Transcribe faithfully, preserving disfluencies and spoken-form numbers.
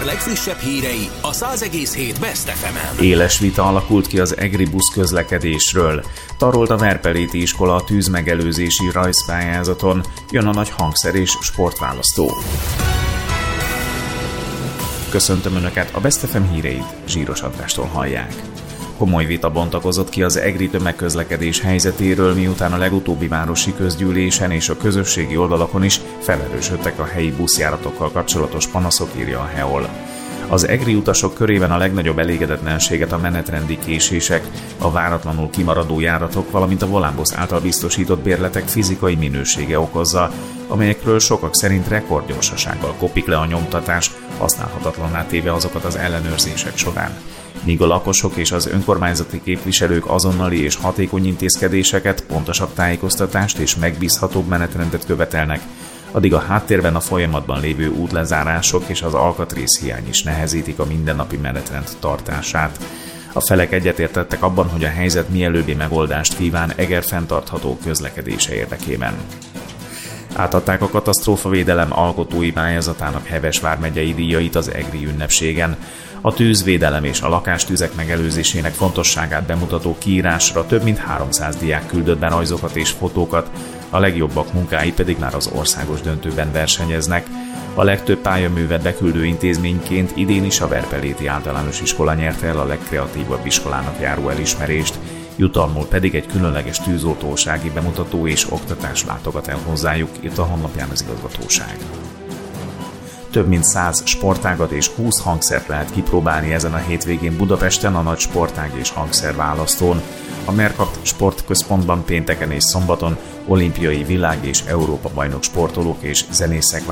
Eger legfrissebb hírei a száz egész hét Best ef emen. Éles vita alakult ki az egri buszközlekedésről. Tarolt a Verpeléti iskola a tűzmegelőzési rajzpályázaton, jön a nagy hangszer és sportválasztó. Köszöntöm Önöket, a Best ef em híreit Zsíros Andrástól hallják. Komoly vita bontakozott ki az egri tömegközlekedés helyzetéről, miután a legutóbbi városi közgyűlésen és a közösségi oldalakon is felerősödtek a helyi buszjáratokkal kapcsolatos panaszok, írja a hé e o el. Az egri utasok körében a legnagyobb elégedetlenséget a menetrendi késések, a váratlanul kimaradó járatok, valamint a volánbusz által biztosított bérletek fizikai minősége okozza, amelyekről sokak szerint rekordgyorsasággal kopik le a nyomtatás, használhatatlanná téve azokat az ellenőrzések során. Míg a lakosok és az önkormányzati képviselők azonnali és hatékony intézkedéseket, pontosabb tájékoztatást és megbízhatóbb menetrendet követelnek, addig a háttérben a folyamatban lévő útlezárások és az alkatrészhiány is nehezítik a mindennapi menetrend tartását. A felek egyetértettek abban, hogy a helyzet mielőbbi megoldást kíván Eger fenntartható közlekedése érdekében. Átadták a katasztrófavédelem alkotói pályázatának Heves vármegyei díjait az egri ünnepségen. A tűzvédelem és a lakástüzek megelőzésének fontosságát bemutató kiírásra több mint háromszáz diák küldött be rajzokat és fotókat, a legjobbak munkái pedig már az országos döntőben versenyeznek. A legtöbb pályaművet beküldő intézményként idén is a Verpeléti általános iskola nyerte el a legkreatívabb iskolának járó elismerést, jutalmul pedig egy különleges tűzoltósági bemutató és oktatás látogat el hozzájuk, írt a honlapján az igazgatóság. Több mint száz sportágat és húsz hangszert lehet kipróbálni ezen a hétvégén Budapesten a nagy sportág és hangszerválasztón. A Mercapt Sportközpontban pénteken és szombaton olimpiai, világ- és Európa-bajnok sportolók és zenészek